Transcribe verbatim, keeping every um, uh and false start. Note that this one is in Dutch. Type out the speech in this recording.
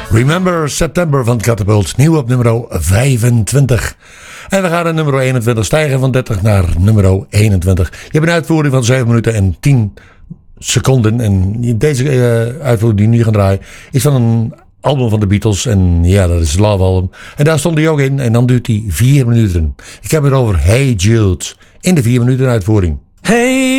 Remember September van Catapult, nieuw op nummer vijfentwintig. En we gaan naar nummer eenentwintig stijgen van dertig naar nummer eenentwintig. Je hebt een uitvoering van zeven minuten en tien seconden. En deze uh, uitvoering die we nu gaan draaien is van een album van de Beatles. En ja, dat is het Love Album. En daar stond hij ook in. En dan duurt hij vier minuten. Ik heb het over Hey Jude in de vier minuten uitvoering. Hey